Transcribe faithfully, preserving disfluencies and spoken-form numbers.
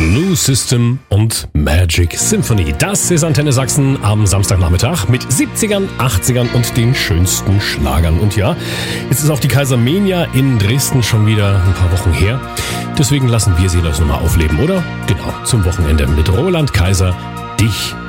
Blue System und Magic Symphony. Das ist Antenne Sachsen am Samstagnachmittag mit siebzigern, achtzigern und den schönsten Schlagern. Und ja, jetzt ist auch die Kaisermania in Dresden schon wieder ein paar Wochen her. Deswegen lassen wir sie das nochmal aufleben, oder? Genau, zum Wochenende mit Roland Kaiser. Dich